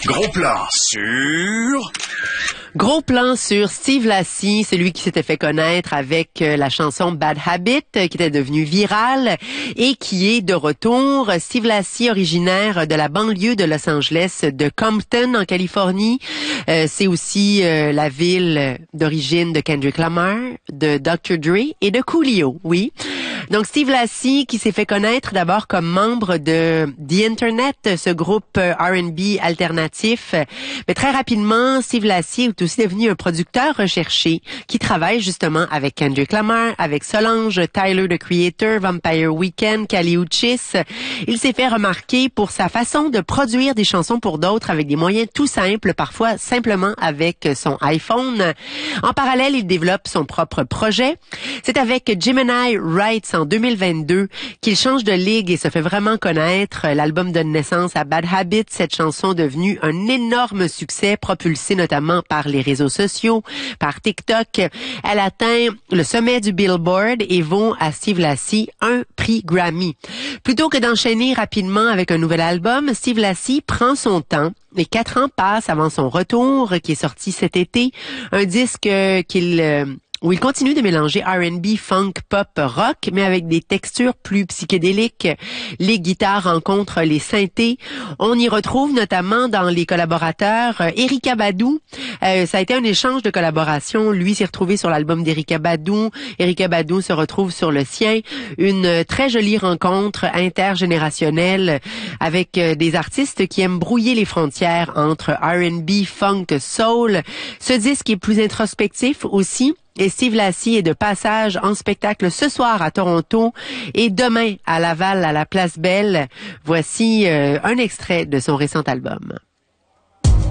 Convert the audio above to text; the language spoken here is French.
Gros plan sur... Gros plan sur Steve Lacy, celui qui s'était fait connaître avec la chanson Bad Habit, qui était devenue virale et qui est de retour. Steve Lacy, originaire de la banlieue de Los Angeles, de Compton, en Californie. C'est aussi la ville d'origine de Kendrick Lamar, de Dr. Dre et de Coolio, oui. Donc Steve Lacy, qui s'est fait connaître d'abord comme membre de The Internet, ce groupe R&B alternatif. Mais très rapidement, Steve Lacy est aussi devenu un producteur recherché qui travaille justement avec Kendrick Lamar, avec Solange, Tyler, the Creator, Vampire Weekend, Kali Uchis. Il s'est fait remarquer pour sa façon de produire des chansons pour d'autres avec des moyens tout simples, parfois simplement avec son iPhone. En parallèle, il développe son propre projet. C'est avec Gemini Rights en 2022 qu'il change de ligue et se fait vraiment connaître. L'album donne naissance à Bad Habit, cette chanson devenue un énorme succès, propulsée notamment par les réseaux sociaux, par TikTok. Elle atteint le sommet du Billboard et vaut à Steve Lacy un prix Grammy. Plutôt que d'enchaîner rapidement avec un nouvel album, Steve Lacy prend son temps. Et 4 ans passent avant son retour, qui est sorti cet été. Un disque où il continue de mélanger R&B, funk, pop, rock, mais avec des textures plus psychédéliques. Les guitares rencontrent les synthés. On y retrouve notamment dans les collaborateurs Erykah Badu. Ça a été un échange de collaboration. Lui s'est retrouvé sur l'album d'Erykah Badu. Erykah Badu se retrouve sur le sien. Une très jolie rencontre intergénérationnelle avec des artistes qui aiment brouiller les frontières entre R&B, funk, soul. Ce disque est plus introspectif aussi. Et Steve Lacy est de passage en spectacle ce soir à Toronto et demain à Laval à la Place Belle. Voici un extrait de son récent album.